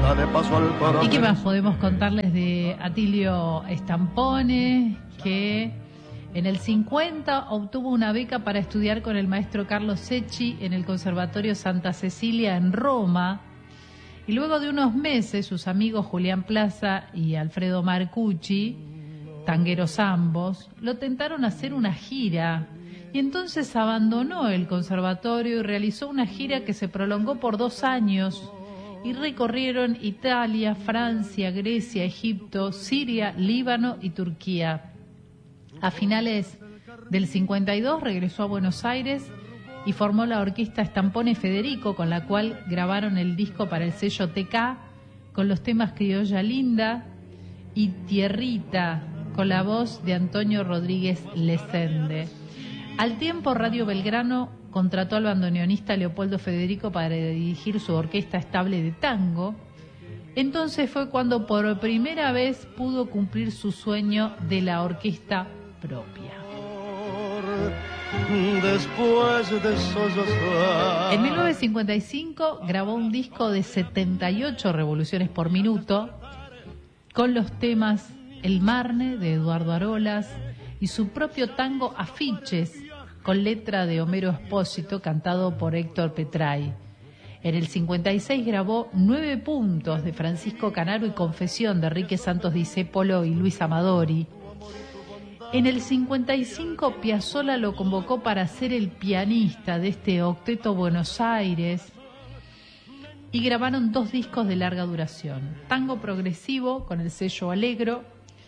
dale paso al coronel. ¿Y qué más podemos contarles de Atilio Stampone? Que en el 50 obtuvo una beca para estudiar con el maestro Carlos Secchi en el Conservatorio Santa Cecilia en Roma. Y luego de unos meses, sus amigos Julián Plaza y Alfredo Marcucci, tangueros ambos, lo tentaron a hacer una gira. Y entonces abandonó el conservatorio y realizó una gira que se prolongó por 2 años. Y recorrieron Italia, Francia, Grecia, Egipto, Siria, Líbano y Turquía. A finales del 52 regresó a Buenos Aires y formó la orquesta Stampone Federico, con la cual grabaron el disco para el sello TK, con los temas Criolla Linda y Tierrita, con la voz de Antonio Rodríguez Lesende. Al tiempo, Radio Belgrano contrató al bandoneonista Leopoldo Federico para dirigir su orquesta estable de tango. Entonces fue cuando por primera vez pudo cumplir su sueño de la orquesta propia. Después de sollozar. En 1955 grabó un disco de 78 revoluciones por minuto con los temas El Marne de Eduardo Arolas y su propio tango Afiches, con letra de Homero Espósito, cantado por Héctor Petray. En el 56 grabó 9 puntos de Francisco Canaro y Confesión de Enrique Santos Discépolo y Luis Amadori. En el 55 Piazzolla lo convocó para ser el pianista de este octeto Buenos Aires y grabaron 2 discos de larga duración. Tango progresivo con el sello Allegro.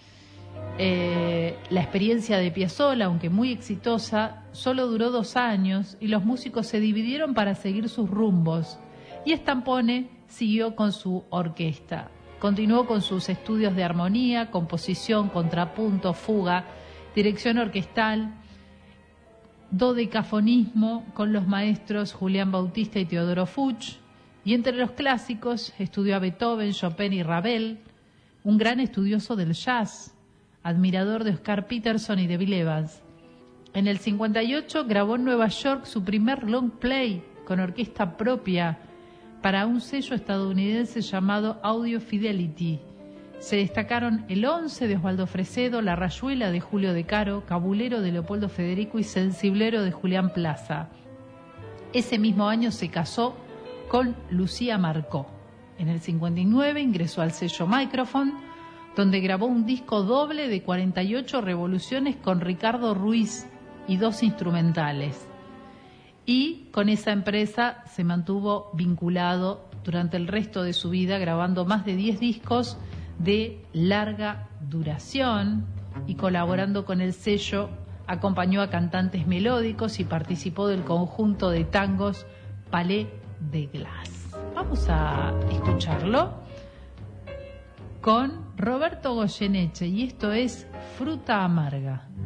La experiencia de Piazzolla, aunque muy exitosa, solo duró 2 años y los músicos se dividieron para seguir sus rumbos. Y Stampone siguió con su orquesta. Continuó con sus estudios de armonía, composición, contrapunto, fuga, dirección orquestal, dodecafonismo con los maestros Julián Bautista y Teodoro Fuchs. Y entre los clásicos estudió a Beethoven, Chopin y Ravel, un gran estudioso del jazz, admirador de Oscar Peterson y de Bill Evans. En el 58 grabó en Nueva York su primer long play con orquesta propia para un sello estadounidense llamado Audio Fidelity. Se destacaron El 11 de Osvaldo Fresedo, La Rayuela de Julio De Caro, Cabulero de Leopoldo Federico y Sensiblero de Julián Plaza. Ese mismo año se casó con Lucía Marcó. En el 59 ingresó al sello Microphone, donde grabó un disco doble de 48 revoluciones con Ricardo Ruiz y 2 instrumentales. Y con esa empresa se mantuvo vinculado durante el resto de su vida, grabando más de 10 discos de larga duración y colaborando con el sello. Acompañó a cantantes melódicos y participó del conjunto de tangos Palais de Glace. Vamos a escucharlo con Roberto Goyeneche y esto es Fruta Amarga.